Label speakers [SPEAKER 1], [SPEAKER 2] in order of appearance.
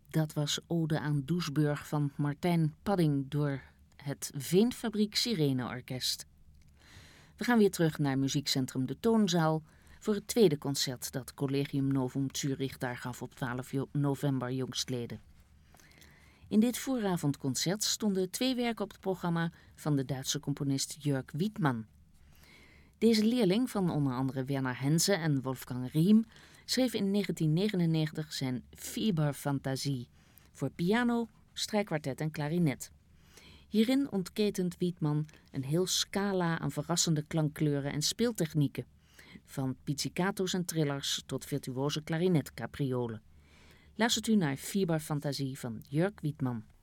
[SPEAKER 1] Dat was Ode aan Doesburg van Martijn Padding door het Veenfabriek Sireneorkest. We gaan weer terug naar muziekcentrum De Toonzaal voor het tweede concert dat Collegium Novum Zurich daar gaf op 12 november jongstleden. In dit vooravondconcert stonden 2 werken op het programma van de Duitse componist Jörg Wiedmann. Deze leerling van onder andere Werner Henze en Wolfgang Riem schreef in 1999 zijn Fieberfantasie voor piano, strijkkwartet en klarinet. Hierin ontketent Wiedmann een heel scala aan verrassende klankkleuren en speeltechnieken, van pizzicato's en trillers tot virtuose klarinetcapriolen. Luistert u naar Fieberfantasie van Jörg Wiedmann.